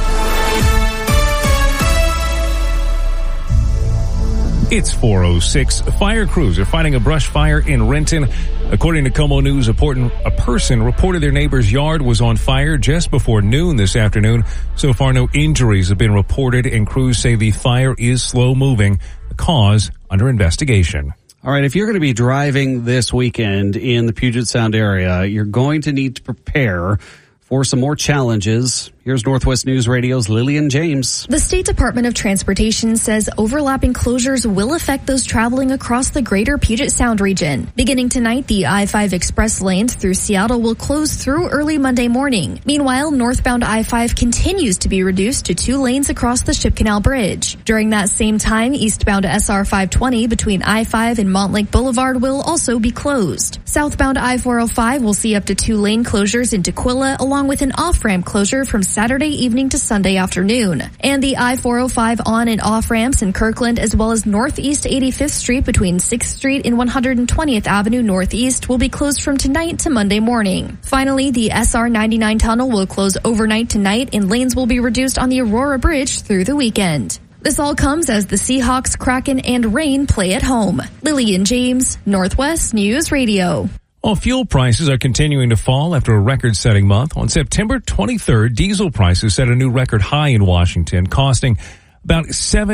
It's 4:06. Fire crews are fighting a brush fire in Renton. According to Como News, a person reported their neighbor's yard was on fire just before noon this afternoon. So far, no injuries have been reported, and crews say the fire is slow moving. The cause under investigation.
All right, if you're going to be driving this weekend in the Puget Sound area, you're going to need to prepare for some more challenges. Here's Northwest News Radio's Lillian James.
The State Department of Transportation says overlapping closures will affect those traveling across the greater Puget Sound region. Beginning tonight, the I-5 express lanes through Seattle will close through early Monday morning. Meanwhile, northbound I-5 continues to be reduced to 2 lanes across the Ship Canal Bridge. During that same time, eastbound SR 520 between I-5 and Montlake Boulevard will also be closed. Southbound I-405 will see up to 2 lane closures in Tukwila, along with an off-ramp closure from Saturday evening to Sunday afternoon. And the I-405 on and off ramps in Kirkland as well as Northeast 85th Street between 6th Street and 120th Avenue Northeast will be closed from tonight to Monday morning. Finally, the SR-99 tunnel will close overnight tonight and lanes will be reduced on the Aurora Bridge through the weekend. This all comes as the Seahawks, Kraken, and Reign play at home. Lillian James, Northwest News Radio.
Well, fuel prices are continuing to fall after a record-setting month. On September 23rd, diesel prices set a new record high in Washington, costing about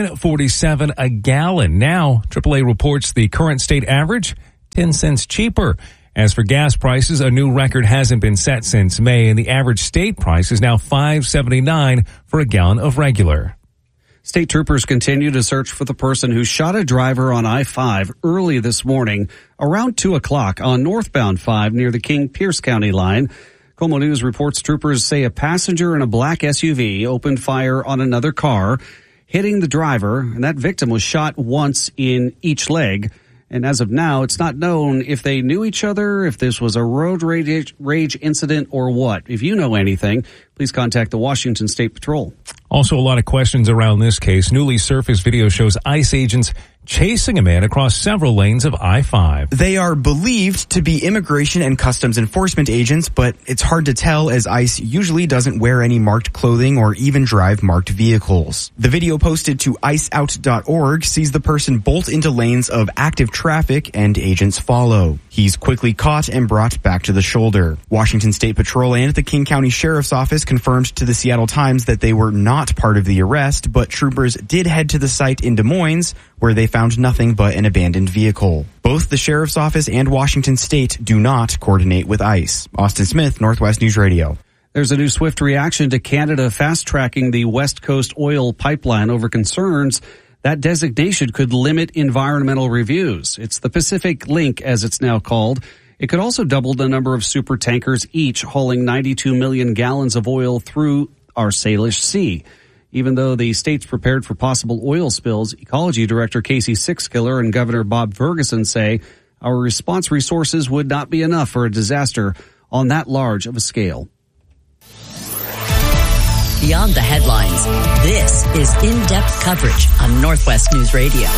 $7.47 a gallon. Now, AAA reports the current state average, 10 cents cheaper. As for gas prices, a new record hasn't been set since May, and the average state price is now $5.79 for a gallon of regular.
State troopers continue to search for the person who shot a driver on I-5 early this morning around 2 o'clock on northbound 5 near the King-Pierce County line. Como News reports troopers say a passenger in a black SUV opened fire on another car, hitting the driver, and that victim was shot once in each leg. And as of now, it's not known if they knew each other, if this was a road rage incident, or what. If you know anything, please contact the Washington State Patrol.
Also, a lot of questions around this case. Newly surfaced video shows ICE agents chasing a man across several lanes of I-5.
They are believed to be immigration and customs enforcement agents, but it's hard to tell as ICE usually doesn't wear any marked clothing or even drive marked vehicles. The video posted to iceout.org sees the person bolt into lanes of active traffic and agents follow. He's quickly caught and brought back to the shoulder. Washington State Patrol and the King County Sheriff's Office confirmed to the Seattle Times that they were not part of the arrest, but troopers did head to the site in Des Moines, where they found nothing but an abandoned vehicle. Both the Sheriff's Office and Washington State do not coordinate with ICE. Austin Smith, Northwest News Radio.
There's a new swift reaction to Canada fast-tracking the West Coast oil pipeline over concerns that designation could limit environmental reviews. It's the Pacific Link, as it's now called. It could also double the number of super tankers, each hauling 92 million gallons of oil through our Salish Sea. Even though the state's prepared for possible oil spills, Ecology Director Casey Sixkiller and Governor Bob Ferguson say our response resources would not be enough for a disaster on that large of a scale.
Beyond the headlines, this is in-depth coverage on Northwest News Radio.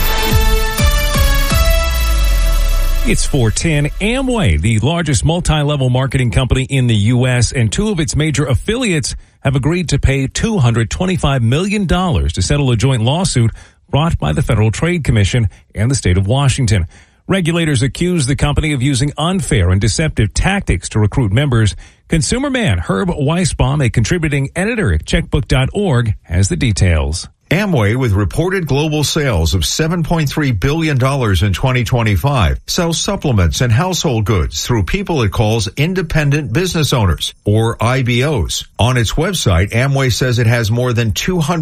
It's 4:10. Amway, the largest multi-level marketing company in the U.S., and two of its major affiliates have agreed to pay $225 million to settle a joint lawsuit brought by the Federal Trade Commission and the state of Washington. Regulators accuse the company of using unfair and deceptive tactics to recruit members. Consumer man Herb Weisbaum, a contributing editor at checkbook.org, has the details.
Amway, with reported global sales of $7.3 billion in 2025, sells supplements and household goods through people it calls independent business owners, or IBOs. On its website, Amway says it has more than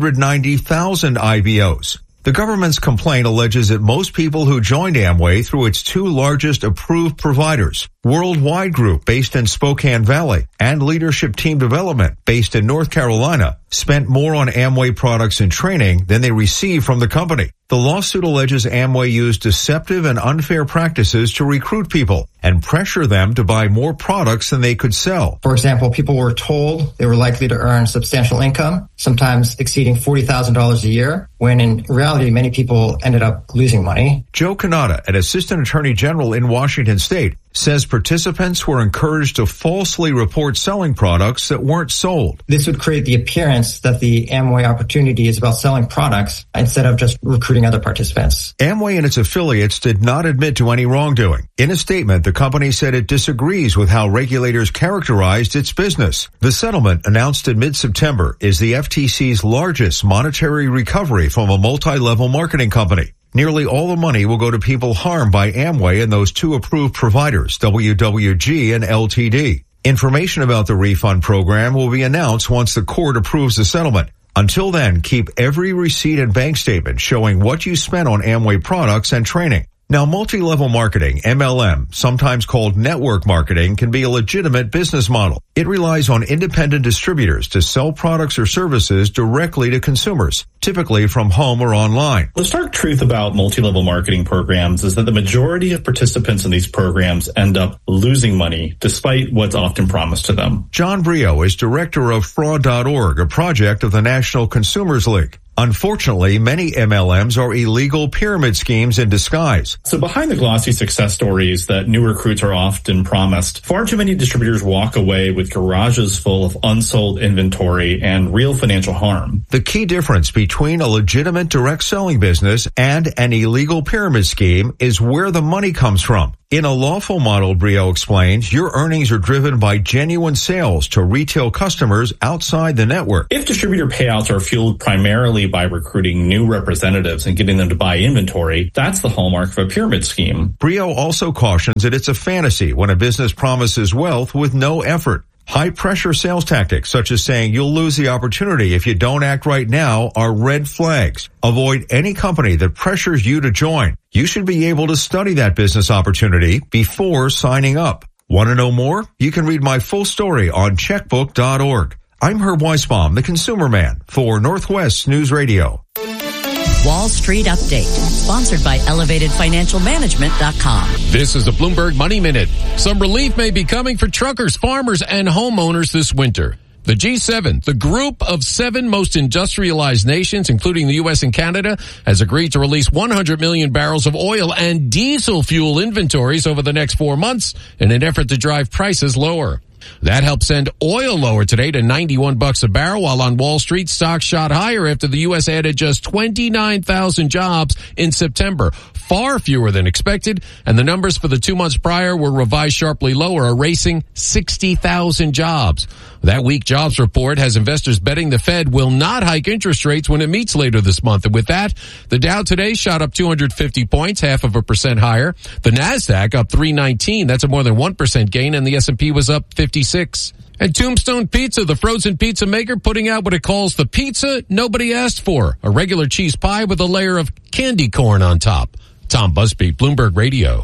290,000 IBOs. The government's complaint alleges that most people who joined Amway through its two largest approved providers, Worldwide Group, based in Spokane Valley, and Leadership Team Development, based in North Carolina, spent more on Amway products and training than they received from the company. The lawsuit alleges Amway used deceptive and unfair practices to recruit people and pressure them to buy more products than they could sell.
For example, people were told they were likely to earn substantial income, sometimes exceeding $40,000 a year, when in reality, many people ended up losing money.
Joe Canada, an assistant attorney general in Washington State, says participants were encouraged to falsely report selling products that weren't sold.
This would create the appearance that the Amway opportunity is about selling products instead of just recruiting other participants.
Amway and its affiliates did not admit to any wrongdoing. In a statement, the company said it disagrees with how regulators characterized its business. The settlement, announced in mid-September, is the FTC's largest monetary recovery from a multi-level marketing company. Nearly all the money will go to people harmed by Amway and those two approved providers, WWG and LTD. Information about the refund program will be announced once the court approves the settlement. Until then, keep every receipt and bank statement showing what you spent on Amway products and training. Now, multi-level marketing, MLM, sometimes called network marketing, can be a legitimate business model. It relies on independent distributors to sell products or services directly to consumers, typically from home or online.
The stark truth about multi-level marketing programs is that the majority of participants in these programs end up losing money despite what's often promised to them.
John Brio is director of Fraud.org, a project of the National Consumers League. Unfortunately, many MLMs are illegal pyramid schemes in disguise.
So behind the glossy success stories that new recruits are often promised, far too many distributors walk away with garages full of unsold inventory and real financial harm.
The key difference between a legitimate direct selling business and an illegal pyramid scheme is where the money comes from. In a lawful model, Brio explains, your earnings are driven by genuine sales to retail customers outside the network.
If distributor payouts are fueled primarily by recruiting new representatives and getting them to buy inventory, that's the hallmark of a pyramid scheme.
Brio also cautions that it's a fantasy when a business promises wealth with no effort. High-pressure sales tactics, such as saying you'll lose the opportunity if you don't act right now, are red flags. Avoid any company that pressures you to join. You should be able to study that business opportunity before signing up. Want to know more? You can read my full story on checkbook.org. I'm Herb Weisbaum, the Consumer Man, for Northwest News Radio.
Wall Street Update, sponsored by ElevatedFinancialManagement.com.
This is a Bloomberg Money Minute. Some relief may be coming for truckers, farmers, and homeowners this winter. The G7, the group of 7 most industrialized nations, including the U.S. and Canada, has agreed to release 100 million barrels of oil and diesel fuel inventories over the next 4 months in an effort to drive prices lower. That helped send oil lower today to $91 a barrel, while on Wall Street, stocks shot higher after the U.S. added just 29,000 jobs in September, far fewer than expected, and the numbers for the 2 months prior were revised sharply lower, erasing 60,000 jobs. That weak jobs report has investors betting the Fed will not hike interest rates when it meets later this month. And with that, the Dow today shot up 250 points, 0.5% higher. The Nasdaq up 319. That's a more than 1% gain, and the S&P was up 56. And Tombstone Pizza, the frozen pizza maker, putting out what it calls the pizza nobody asked for, a regular cheese pie with a layer of candy corn on top. Tom Busby, Bloomberg Radio.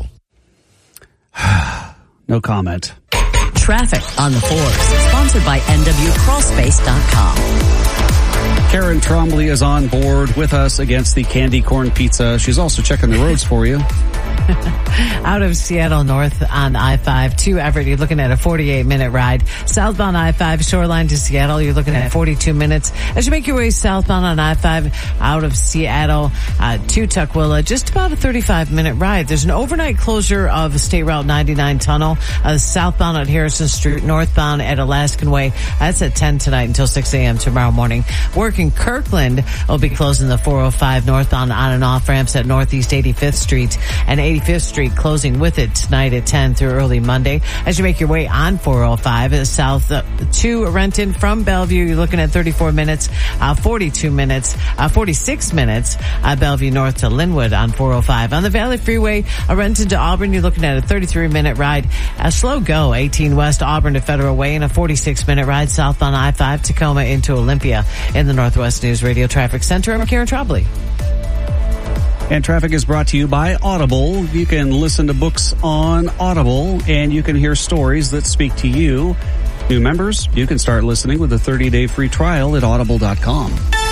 No comment.
Traffic on the 4s, sponsored by NWCrawlspace.com.
Karen Trombley is on board with us against the candy corn pizza. She's also checking the roads for you.
Out of Seattle north on I-5 to Everett, you're looking at a 48-minute ride. Southbound I-5 Shoreline to Seattle, you're looking at 42 minutes. As you make your way southbound on I-5 out of Seattle to Tukwila, just about a 35-minute ride. There's an overnight closure of State Route 99 tunnel, southbound at Harrison Street, northbound at Alaskan Way. That's at 10 tonight until 6 a.m. tomorrow morning. Work in Kirkland will be closing the 405 northbound on and off ramps at Northeast 85th Street and 85th Street closing with it tonight at 10 through early Monday. As you make your way on 405 south to Renton from Bellevue, you're looking at 34 minutes, 42 minutes, 46 minutes, Bellevue north to Linwood on 405. On the Valley Freeway, Renton to Auburn, you're looking at a 33-minute ride. A slow go, 18 west Auburn to Federal Way, and a 46-minute ride southbound I-5 Tacoma into Olympia. In the Northwest News Radio Traffic Center, I'm Karen Trombley.
And traffic is brought to you by Audible. You can listen to books on Audible, and you can hear stories that speak to you. New members, you can start listening with a 30-day free trial at audible.com.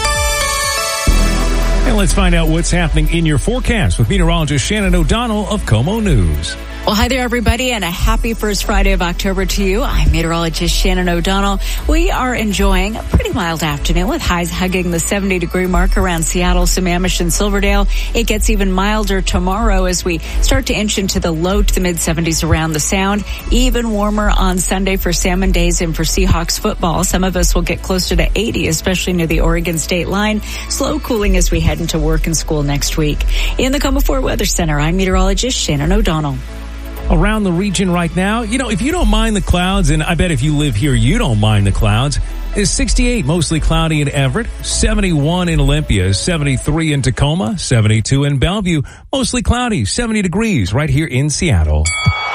And let's find out what's happening in your forecast with meteorologist Shannon O'Donnell of KOMO News.
Well, hi there, everybody, and a happy first Friday of October to you. I'm meteorologist Shannon O'Donnell. We are enjoying a pretty mild afternoon with highs hugging the 70-degree mark around Seattle, Sammamish, and Silverdale. It gets even milder tomorrow as we start to inch into the low to the mid-70s around the Sound. Even warmer on Sunday for Salmon Days and for Seahawks football. Some of us will get closer to 80, especially near the Oregon state line. Slow cooling as we head into work and school next week. In the KOMO 4 Weather Center, I'm meteorologist Shannon O'Donnell.
Around the region right now, if you don't mind the clouds, and I bet if you live here, you don't mind the clouds, it's 68, mostly cloudy in Everett, 71 in Olympia, 73 in Tacoma, 72 in Bellevue, mostly cloudy, 70 degrees right here in Seattle.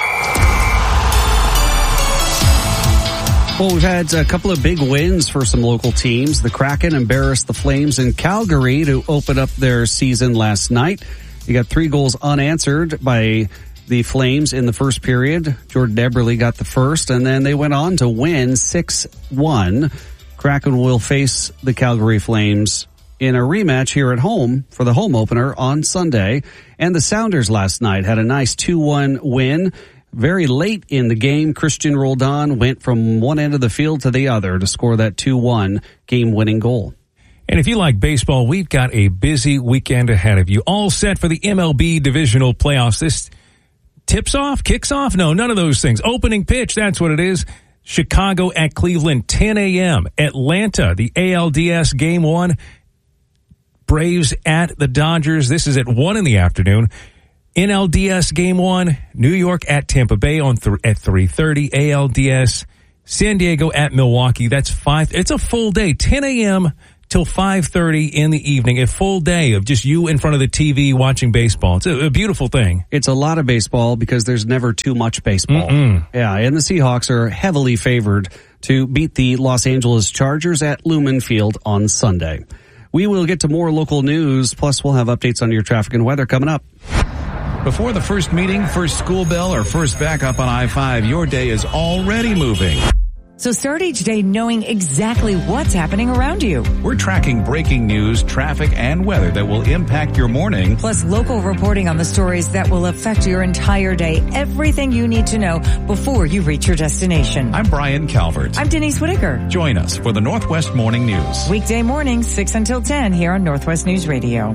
Well, we've had a couple of big wins for some local teams. The Kraken embarrassed the Flames in Calgary to open up their season last night. You got 3 goals unanswered by the Flames in the first period. Jordan Eberle got the first, and then they went on to win 6-1. Kraken will face the Calgary Flames in a rematch here at home for the home opener on Sunday. And the Sounders last night had a nice 2-1 win. Very late in the game, Christian Roldan went from one end of the field to the other to score that 2-1 game-winning goal.
And if you like baseball, we've got a busy weekend ahead of you. All set for the MLB divisional playoffs. This tips off, kicks off? No, none of those things. Opening pitch, that's what it is. Chicago at Cleveland, 10 a.m. Atlanta, the ALDS Game 1. Braves at the Dodgers. This is at 1 in the afternoon. NLDS Game 1, New York at Tampa Bay at 3:30. ALDS, San Diego at Milwaukee. That's 5. It's a full day, 10 a.m. till 5:30 in the evening. A full day of just you in front of the TV watching baseball. It's a beautiful thing.
It's a lot of baseball because there's never too much baseball. Yeah, and the Seahawks are heavily favored to beat the Los Angeles Chargers at Lumen Field on Sunday. We will get to more local news, plus we'll have updates on your traffic and weather coming up.
Before the first meeting, first school bell, or first backup on I-5, your day is already moving.
So start each day knowing exactly what's happening around you.
We're tracking breaking news, traffic, and weather that will impact your morning.
Plus local reporting on the stories that will affect your entire day. Everything you need to know before you reach your destination.
I'm Brian Calvert.
I'm Denise Whitaker.
Join us for the Northwest Morning News.
Weekday mornings, 6 until 10 here on Northwest News Radio.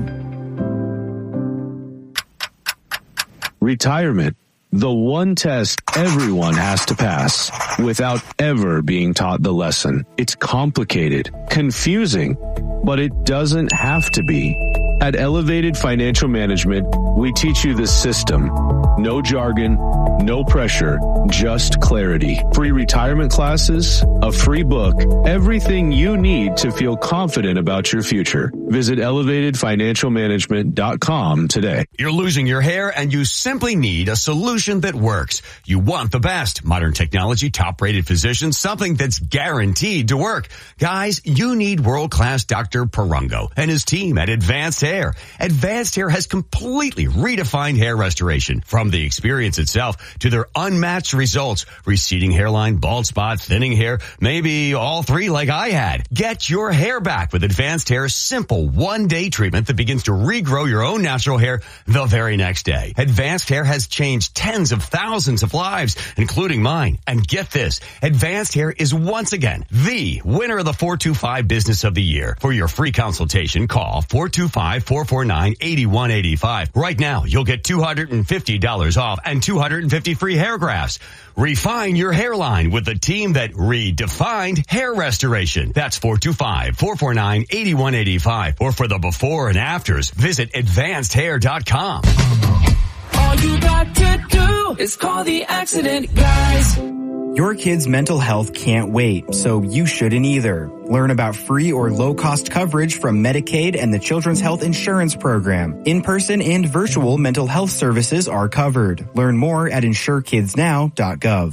Retirement. The one test everyone has to pass without ever being taught the lesson. It's complicated, confusing, but it doesn't have to be. At Elevated Financial Management, we teach you the system. No jargon, no pressure, just clarity. Free retirement classes, a free book, everything you need to feel confident about your future. Visit elevatedfinancialmanagement.com today.
You're losing your hair and you simply need a solution that works. You want the best. Modern technology, top-rated physicians, something that's guaranteed to work. Guys, you need world-class Dr. Perungo and his team at Advanced Hair. Advanced Hair has completely redefined hair restoration. From the experience itself to their unmatched results. Receding hairline, bald spot, thinning hair, maybe all three like I had. Get your hair back with Advanced Hair's simple one-day treatment that begins to regrow your own natural hair the very next day. Advanced Hair has changed tens of thousands of lives, including mine. And get this, Advanced Hair is once again the winner of the 425 Business of the Year. For your free consultation, call 425-449-8185. Right now, you'll get $250 off and 250 free hair grafts. Refine your hairline with the team that redefined hair restoration. That's 425-449-8185. Or for the before and afters, visit advancedhair.com.
All you got to do is call the Accident Guys.
Your kid's mental health can't wait, so you shouldn't either. Learn about free or low-cost coverage from Medicaid and the Children's Health Insurance Program. In-person and virtual mental health services are covered. Learn more at insurekidsnow.gov.